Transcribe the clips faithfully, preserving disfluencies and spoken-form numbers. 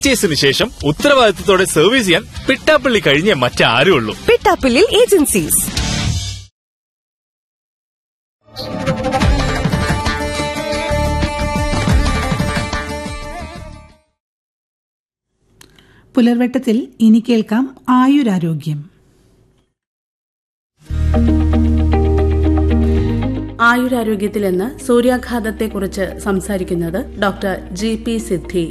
ിന് ശേഷം ഉത്തരവാദിത്തത്തോടെ സർവീസ് ചെയ്യാൻ പിട്ടാപ്പള്ളി കഴിഞ്ഞേ മറ്റാരും ഉള്ളൂ. പിട്ടാപ്പള്ളി ഏജൻസീസ്. പുലർവെട്ടത്തിൽ ഇനി കേൾക്കാം ആയുരാരോഗ്യം. ആയുരാരോഗ്യത്തിൽ ഇന്ന് സൂര്യാഘാതത്തെക്കുറിച്ച് സംസാരിക്കുന്നത് ഡോക്ടർ ജി പി സിദ്ധി.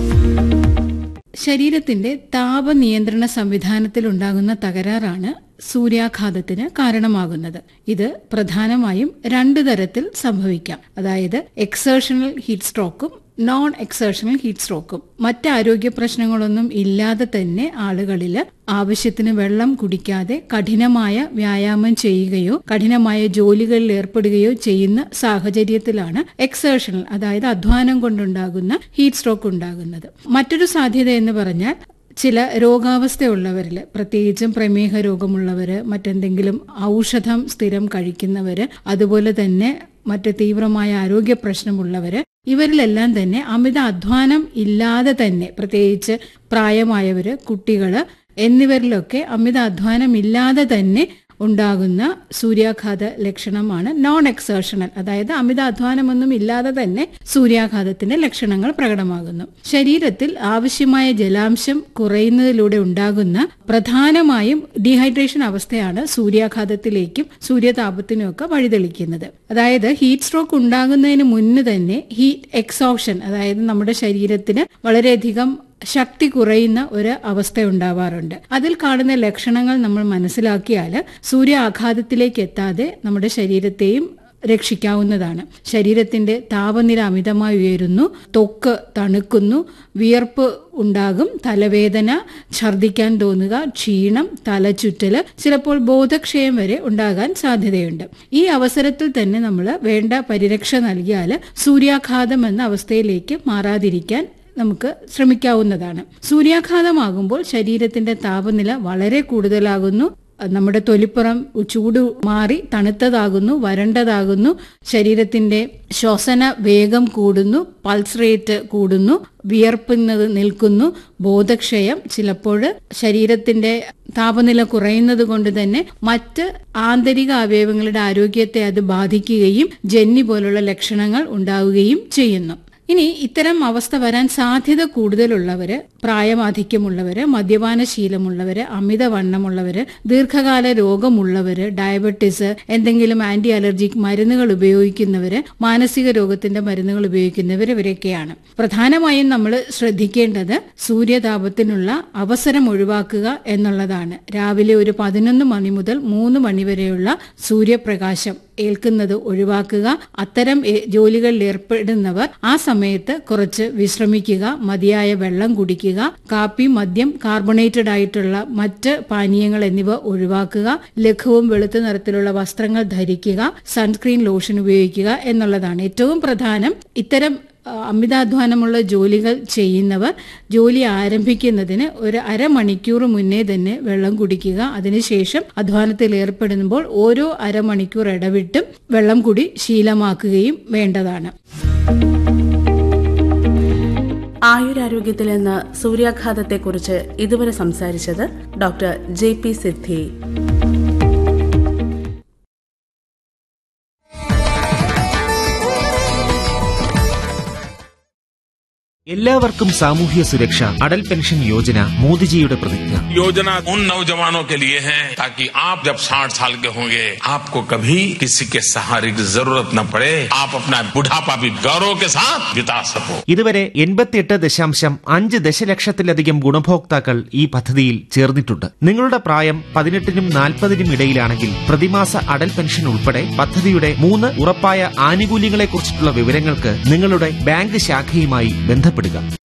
ശരീരത്തിന്റെ താപനിയന്ത്രണ സംവിധാനത്തിലുണ്ടാകുന്ന തകരാറാണ് സൂര്യാഘാതത്തിന് കാരണമാകുന്നത്. ഇത് പ്രധാനമായും രണ്ടു തരത്തിൽ സംഭവിക്കാം. അതായത് എക്സേർഷണൽ ഹീറ്റ് സ്ട്രോക്കും നോൺ എക്സേർഷണൽ ഹീറ്റ് സ്ട്രോക്കും. മറ്റ് ആരോഗ്യ പ്രശ്നങ്ങളൊന്നും ഇല്ലാതെ തന്നെ ആളുകളിൽ ആവശ്യത്തിന് വെള്ളം കുടിക്കാതെ കഠിനമായ വ്യായാമം ചെയ്യുകയോ കഠിനമായ ജോലികളിൽ ഏർപ്പെടുകയോ ചെയ്യുന്ന സാഹചര്യത്തിലാണ് എക്സേർഷണൽ, അതായത് അധ്വാനം കൊണ്ടുണ്ടാകുന്ന ഹീറ്റ് സ്ട്രോക്ക് ഉണ്ടാകുന്നത്. മറ്റൊരു സാധ്യത എന്ന് പറഞ്ഞാൽ ചില രോഗാവസ്ഥയുള്ളവരിൽ, പ്രത്യേകിച്ചും പ്രമേഹ രോഗമുള്ളവര്, മറ്റെന്തെങ്കിലും ഔഷധം സ്ഥിരം കഴിക്കുന്നവര്, അതുപോലെ തന്നെ മറ്റ് തീവ്രമായ ആരോഗ്യ പ്രശ്നമുള്ളവര്, ഇവരിലെല്ലാം തന്നെ അമിത അധ്വാനം ഇല്ലാതെ തന്നെ, പ്രത്യേകിച്ച് പ്രായമായവര്, കുട്ടികള് എന്നിവരിലൊക്കെ അമിത അധ്വാനം ഇല്ലാതെ തന്നെ ഉണ്ടാകുന്ന സൂര്യാഘാത ലക്ഷണമാണ് നോൺ എക്സേർഷണൽ, അതായത് അമിത അധ്വാനമൊന്നും ഇല്ലാതെ തന്നെ സൂര്യാഘാതത്തിന്റെ ലക്ഷണങ്ങൾ പ്രകടമാകുന്നു. ശരീരത്തിൽ ആവശ്യമായ ജലാംശം കുറയുന്നതിലൂടെ ഉണ്ടാകുന്ന പ്രധാനമായും ഡീഹൈഡ്രേഷൻ അവസ്ഥയാണ് സൂര്യാഘാതത്തിലേക്കും സൂര്യതാപത്തിനും ഒക്കെ വഴിതെളിക്കുന്നത്. അതായത് ഹീറ്റ് സ്ട്രോക്ക് ഉണ്ടാകുന്നതിന് മുന്ന് തന്നെ ഹീറ്റ് എക്സോഷൻ, അതായത് നമ്മുടെ ശരീരത്തിന് വളരെയധികം ശക്തി കുറയുന്ന ഒരു അവസ്ഥ ഉണ്ടാവാറുണ്ട്. അതിൽ കാണുന്ന ലക്ഷണങ്ങൾ നമ്മൾ മനസ്സിലാക്കിയാൽ സൂര്യാഘാതത്തിലേക്ക് എത്താതെ നമ്മുടെ ശരീരത്തെയും രക്ഷിക്കാവുന്നതാണ്. ശരീരത്തിന്റെ താപനില അമിതമായി ഉയരുന്നു, ത്വക്ക് തണുക്കുന്നു, വിയർപ്പ് ഉണ്ടാകും, തലവേദന, ഛർദിക്കാൻ തോന്നുക, ക്ഷീണം, തലചുറ്റല്, ചിലപ്പോൾ ബോധക്ഷയം വരെ ഉണ്ടാകാൻ സാധ്യതയുണ്ട്. ഈ അവസരത്തിൽ തന്നെ നമ്മൾ വേണ്ട പരിരക്ഷ നൽകിയാൽ സൂര്യാഘാതം എന്ന അവസ്ഥയിലേക്ക് മാറാതിരിക്കാൻ നമുക്ക് ശ്രമിക്കാവുന്നതാണ്. സൂര്യാഘാതമാകുമ്പോൾ ശരീരത്തിന്റെ താപനില വളരെ കൂടുതലാകുന്നു, നമ്മുടെ തൊലിപ്പുറം ചൂട് മാറി തണുത്തതാകുന്നു, വരണ്ടതാകുന്നു, ശരീരത്തിന്റെ ശ്വസന വേഗം കൂടുന്നു, പൾസ് റേറ്റ് കൂടുന്നു, വിയർപ്പുന്നത് നിൽക്കുന്നു, ബോധക്ഷയം, ചിലപ്പോൾ ശരീരത്തിന്റെ താപനില കുറയുന്നത് കൊണ്ട് തന്നെ മറ്റ് ആന്തരിക അവയവങ്ങളുടെ ആരോഗ്യത്തെ അത് ബാധിക്കുകയും ജന്നി പോലുള്ള ലക്ഷണങ്ങൾ ഉണ്ടാവുകയും ചെയ്യുന്നു. ഇനി ഇത്തരം അവസ്ഥ വരാൻ സാധ്യത കൂടുതലുള്ളവര്, പ്രായമാധിക്യമുള്ളവര്, മദ്യപാന ശീലമുള്ളവര്, അമിതവണ്ണമുള്ളവര്, ദീർഘകാല രോഗമുള്ളവര്, ഡയബറ്റിസ്, എന്തെങ്കിലും ആന്റി അലർജിക് മരുന്നുകൾ ഉപയോഗിക്കുന്നവര്, മാനസിക രോഗത്തിന്റെ മരുന്നുകൾ ഉപയോഗിക്കുന്നവർ, ഇവരൊക്കെയാണ്. പ്രധാനമായും നമ്മൾ ശ്രദ്ധിക്കേണ്ടത് സൂര്യതാപത്തിനുള്ള അവസരം ഒഴിവാക്കുക എന്നുള്ളതാണ്. രാവിലെ ഒരു പതിനൊന്ന് മണി മുതൽ മൂന്ന് മണി വരെയുള്ള സൂര്യപ്രകാശം ഏൽക്കുന്നത് ഒഴിവാക്കുക. അത്തരം ജോലികളിൽ ഏർപ്പെടുന്നവർ ആ സമയത്ത് കുറച്ച് വിശ്രമിക്കുക, മതിയായ വെള്ളം കുടിക്കുക, കാപ്പി, മദ്യം, കാർബണേറ്റഡ് ആയിട്ടുള്ള മറ്റ് പാനീയങ്ങൾ എന്നിവ ഒഴിവാക്കുക, ലഘുവും വെളുത്ത നിറത്തിലുള്ള വസ്ത്രങ്ങൾ ധരിക്കുക, സൺസ്ക്രീൻ ലോഷൻ ഉപയോഗിക്കുക എന്നുള്ളതാണ് ഏറ്റവും പ്രധാനം. ഇത്തരം അമിതാധ്വാനമുള്ള ജോലികൾ ചെയ്യുന്നവർ ജോലി ആരംഭിക്കുന്നതിന് ഒരു അരമണിക്കൂർ മുന്നേ തന്നെ വെള്ളം കുടിക്കുക. അതിനുശേഷം അധ്വാനത്തിൽ ഏർപ്പെടുമ്പോൾ ഓരോ അരമണിക്കൂർ ഇടവിട്ടും വെള്ളം കുടി ശീലമാക്കുകയും വേണ്ടതാണ്. ആയുരാരോഗ്യത്തിൽ നിന്ന് സൂര്യാഘാതത്തെക്കുറിച്ച് ഇതുവരെ സംസാരിച്ചത് ഡോക്ടർ ജെ പി സിദ്ധി. എല്ലാവർക്കും സാമൂഹ്യ സുരക്ഷ, അടൽ പെൻഷൻ യോജന മോദിജിയുടെ പ്രതിജ്ഞ. योजना उन नौजवानों के लिए है ताकि आप जब साठ साल के होंगे आपको कभी किसी के सहारे की जरूरत न पड़े, आप अपना बुढ़ापा भी गौरव के साथ बिता सको. ഇതുവരെ എൺപത്തിയെട്ട് ദശാംശം അഞ്ച് ദശലക്ഷത്തിലധികം ഗുണഭോക്താക്കൾ ഈ പദ്ധതിയിൽ ചേർന്നിട്ടുണ്ട്. നിങ്ങളുടെ പ്രായം പതിനെട്ടിനും നാൽപ്പതിനും ഇടയിലാണെങ്കിൽ പ്രതിമാസ അടൽ പെൻഷൻ ഉൾപ്പെടെ പദ്ധതിയുടെ മൂന്ന് ഉറപ്പായ ആനുകൂല്യങ്ങളെക്കുറിച്ചിട്ടുള്ള വിവരങ്ങൾക്ക് നിങ്ങളുടെ ബാങ്ക് ശാഖയുമായി ബന്ധപ്പെടുക.